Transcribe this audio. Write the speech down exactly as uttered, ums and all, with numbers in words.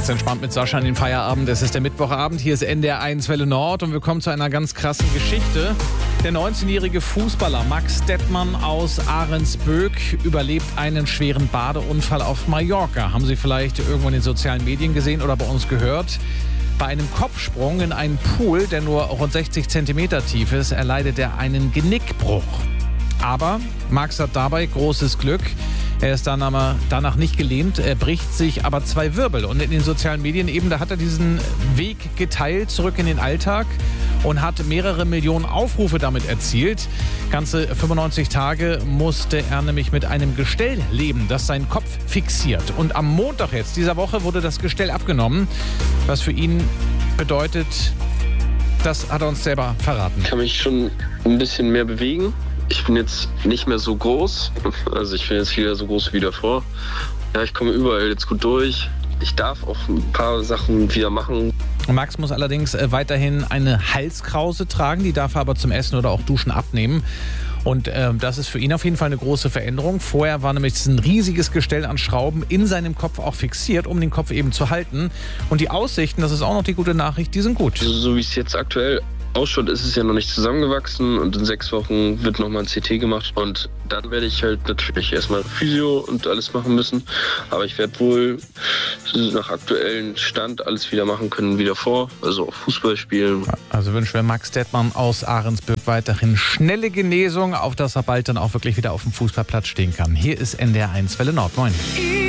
Ganz entspannt mit Sascha in den Feierabend. Es ist der Mittwochabend. Hier ist N D R eins Welle Nord und wir kommen zu einer ganz krassen Geschichte. Der neunzehnjährige Fußballer Max Dettmann aus Ahrensböck überlebt einen schweren Badeunfall auf Mallorca. Haben Sie vielleicht irgendwo in den sozialen Medien gesehen oder bei uns gehört? Bei einem Kopfsprung in einen Pool, der nur rund sechzig Zentimeter tief ist, erleidet er einen Genickbruch. Aber Max hat dabei großes Glück. Er ist danach nicht gelähmt, er bricht sich aber zwei Wirbel. Und in den sozialen Medien eben, da hat er diesen Weg geteilt zurück in den Alltag und hat mehrere Millionen Aufrufe damit erzielt. Ganze fünfundneunzig Tage musste er nämlich mit einem Gestell leben, das seinen Kopf fixiert. Und am Montag jetzt dieser Woche wurde das Gestell abgenommen, was für ihn bedeutet, das hat er uns selber verraten. Ich kann mich schon ein bisschen mehr bewegen. Ich bin jetzt nicht mehr so groß, also ich bin jetzt wieder so groß wie davor. Ja, ich komme überall jetzt gut durch. Ich darf auch ein paar Sachen wieder machen. Max muss allerdings weiterhin eine Halskrause tragen, die darf er aber zum Essen oder auch Duschen abnehmen. Und äh, das ist für ihn auf jeden Fall eine große Veränderung. Vorher war nämlich ein riesiges Gestell an Schrauben in seinem Kopf auch fixiert, um den Kopf eben zu halten. Und die Aussichten, das ist auch noch die gute Nachricht, die sind gut. So, so wie es jetzt aktuell ausschaut, ist es ja noch nicht zusammengewachsen und in sechs Wochen wird nochmal ein C T gemacht und dann werde ich halt natürlich erstmal Physio und alles machen müssen, aber ich werde wohl nach aktuellem Stand alles wieder machen können wie davor, also auch Fußball spielen. Also wünschen wir Max Dettmann aus Ahrensböck weiterhin schnelle Genesung, auf dass er bald dann auch wirklich wieder auf dem Fußballplatz stehen kann. Hier ist N D R eins Welle Nord. Moin.